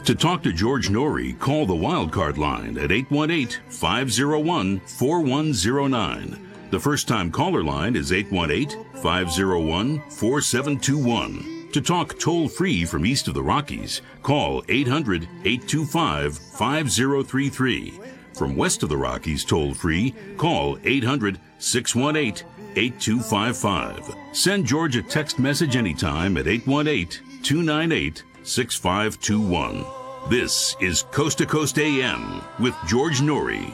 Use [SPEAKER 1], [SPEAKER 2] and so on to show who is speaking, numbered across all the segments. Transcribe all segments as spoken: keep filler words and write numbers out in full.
[SPEAKER 1] To talk to George Norrie, call the Wildcard line at eight one eight, five oh one, four one oh nine. The first-time caller line is eight one eight, five oh one, four seven two one. To talk toll-free from east of the Rockies, call eight hundred, eight two five, five oh three three. From west of the Rockies toll-free, call eight hundred, six one eight, eight two five five. Send George a text message anytime at eight one eight, two nine eight, six five two one. This is Coast to Coast A M with George Norrie.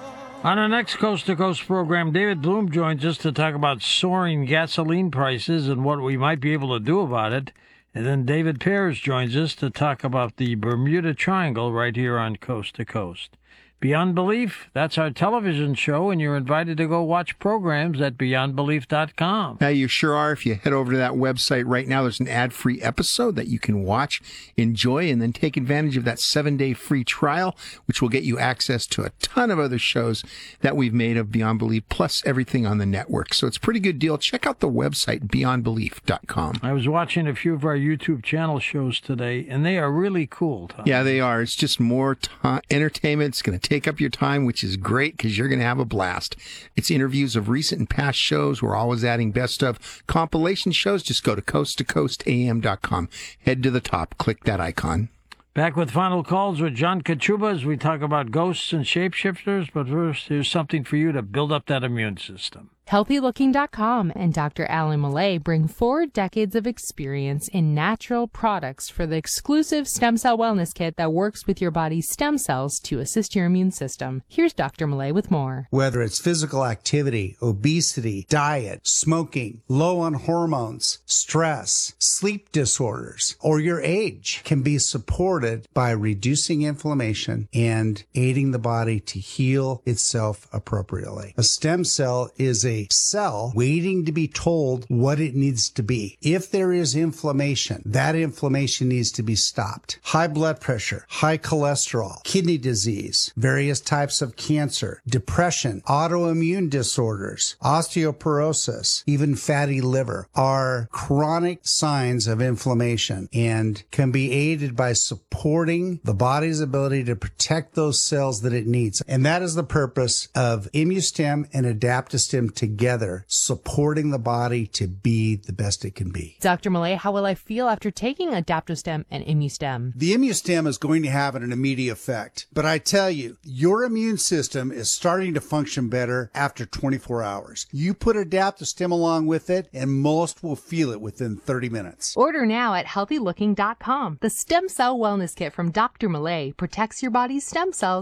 [SPEAKER 2] On our next Coast to Coast program, David Bloom joins us to talk about soaring gasoline prices and what we might be able to do about it. And then David Pears joins us to talk about the Bermuda Triangle right here on Coast to Coast. Beyond Belief, that's our television show, and you're invited to go watch programs at beyond belief dot com.
[SPEAKER 3] Now, you sure are. If you head over to that website right now, there's an ad-free episode that you can watch, enjoy, and then take advantage of that seven-day free trial, which will get you access to a ton of other shows that we've made of Beyond Belief, plus everything on the network. So it's a pretty good deal. Check out the website, beyond belief dot com.
[SPEAKER 2] I was watching a few of our YouTube channel shows today, and they are really cool, Tom.
[SPEAKER 3] Yeah, they are. It's just more t- entertainment. It's going to take up your time, which is great because you're going to have a blast. It's interviews of recent and past shows. We're always adding best of compilation shows. Just go to coast to coast a m dot com. Head to the top. Click that icon.
[SPEAKER 2] Back with Final Calls with John Kachuba as we talk about ghosts and shapeshifters. But first, here's something for you to build up that immune system.
[SPEAKER 4] healthy looking dot com and Doctor Alan Millay bring four decades of experience in natural products for the exclusive Stem Cell Wellness Kit that works with your body's stem cells to assist your immune system. Here's Doctor Millay with more.
[SPEAKER 5] Whether it's physical activity, obesity, diet, smoking, low on hormones, stress, sleep disorders, or your age can be supported by reducing inflammation and aiding the body to heal itself appropriately. A stem cell is a cell waiting to be told what it needs to be. If there is inflammation, that inflammation needs to be stopped. High blood pressure, high cholesterol, kidney disease, various types of cancer, depression, autoimmune disorders, osteoporosis, even fatty liver are chronic signs of inflammation and can be aided by supporting the body's ability to protect those cells that it needs. And that is the purpose of ImmuStem and AdaptoStem together, supporting the body to be the best it can be.
[SPEAKER 4] Doctor Millay, how will I feel after taking AdaptoStem and ImmuStem?
[SPEAKER 5] The ImmuStem is going to have an immediate effect, but I tell you, your immune system is starting to function better after twenty-four hours. You put AdaptoStem along with it, and most will feel it within thirty minutes.
[SPEAKER 4] Order now at healthy looking dot com. The Stem Cell Wellness Kit from Doctor Millay protects your body's stem cells